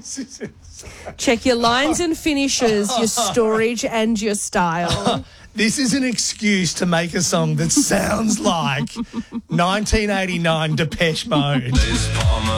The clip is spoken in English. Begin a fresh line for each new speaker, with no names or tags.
Check your lines and finishes, your storage and your style.
This is an excuse to make a song that sounds like 1989 Depeche Mode.